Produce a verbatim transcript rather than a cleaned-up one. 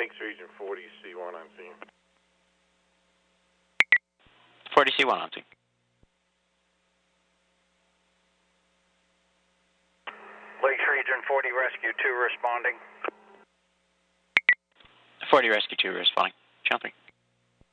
Lakes Region forty C one on scene. forty C one on scene. Lakes Region forty Rescue two responding. forty Rescue two responding. Jumping.